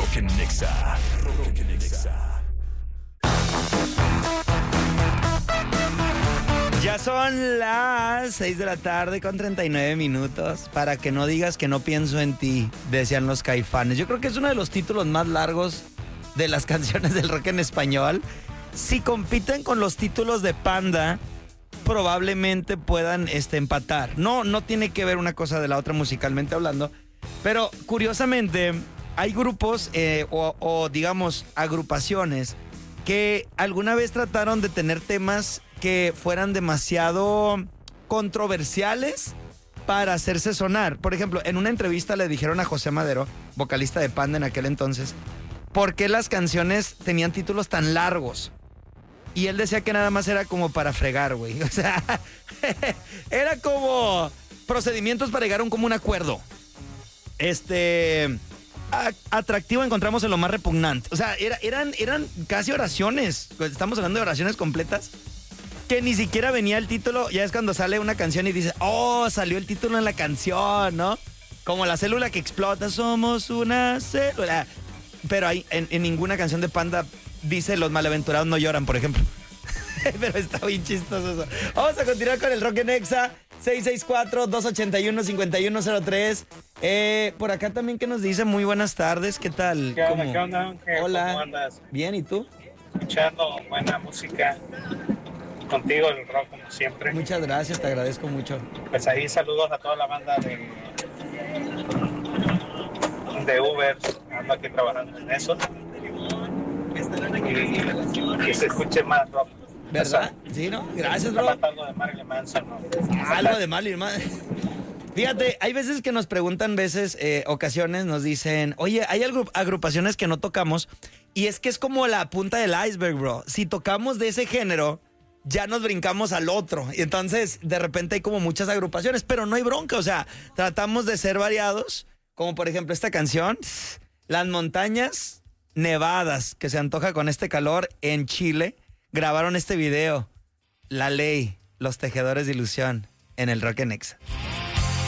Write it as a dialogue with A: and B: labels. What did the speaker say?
A: Rock en Nexa.
B: Ya son las 6 de la tarde con 39 minutos. Para que no digas que no pienso en ti, decían los Caifanes. Yo creo que es uno de los títulos más largos de las canciones del rock en español. Si compiten con los títulos de Panda, probablemente puedan empatar. No tiene que ver una cosa de la otra musicalmente hablando. Pero curiosamente hay grupos o digamos agrupaciones que alguna vez trataron de tener temas que fueran demasiado controversiales para hacerse sonar. Por ejemplo, en una entrevista le dijeron a José Madero, vocalista de Panda en aquel entonces, por qué las canciones tenían títulos tan largos. Y él decía que nada más era como para fregar, güey. O sea, era como procedimientos para llegar a un común acuerdo. Atractivo encontramos en lo más repugnante. O sea, eran casi oraciones. Estamos hablando de oraciones completas que ni siquiera venía el título. Ya es cuando sale una canción y dice, oh, salió el título en la canción, ¿no? Como la célula que explota, somos una célula. Pero ahí, en ninguna canción de Panda dice los malaventurados no lloran, por ejemplo. Pero está bien chistoso eso. Vamos a continuar con el Rock en Nexa. 664-281-5103. Por acá también que nos dice muy buenas tardes. ¿Qué tal?
C: ¿Qué onda, Ángel?
B: Hola.
C: ¿Cómo andas?
B: Bien, ¿y tú?
C: Escuchando buena música. Contigo el rock como siempre.
B: Muchas gracias, te agradezco mucho.
C: Pues ahí saludos a toda la banda de Uber. Ando aquí trabajando en eso. Y que se escuche más rock.
B: ¿Verdad? Sí, ¿no? Gracias, bro.
C: Algo de Marilyn Manson, ¿no?
B: Algo de Marilyn Manson. Fíjate, hay veces que nos preguntan, ocasiones, nos dicen, oye, hay agrupaciones que no tocamos, y es que es como la punta del iceberg, bro. Si tocamos de ese género, ya nos brincamos al otro. Y entonces, de repente hay como muchas agrupaciones, pero no hay bronca. O sea, tratamos de ser variados, como por ejemplo esta canción, Las Montañas Nevadas, que se antoja con este calor en Chile. Grabaron este video, La Ley, Los Tejedores de Ilusión, en el Rock en Nexa.